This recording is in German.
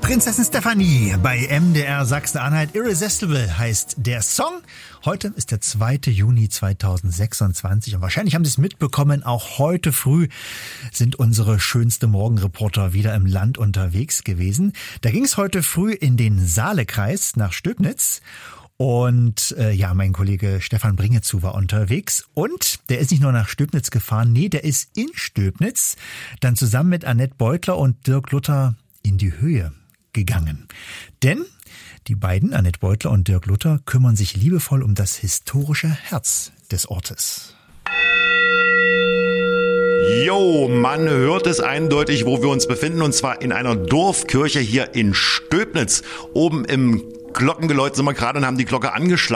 Prinzessin Stefanie bei MDR Sachsen-Anhalt. Irresistible heißt der Song. Heute ist der 2. Juni 2026 und wahrscheinlich haben Sie es mitbekommen, auch heute früh sind unsere schönste Morgenreporter wieder im Land unterwegs gewesen. Da ging es heute früh in den Saalekreis nach Stöbnitz. Und mein Kollege Stefan Bringezu war unterwegs und der ist nicht nur nach Stöbnitz gefahren, nee, der ist in Stöbnitz dann zusammen mit Annette Beutler und Dirk Luther in die Höhe gegangen. Denn die beiden, Annette Beutler und Dirk Luther, kümmern sich liebevoll um das historische Herz des Ortes. Jo, man hört es eindeutig, wo wir uns befinden, und zwar in einer Dorfkirche hier in Stöbnitz. Oben im Glockengeläut sind wir gerade und haben die Glocke angeschlagen.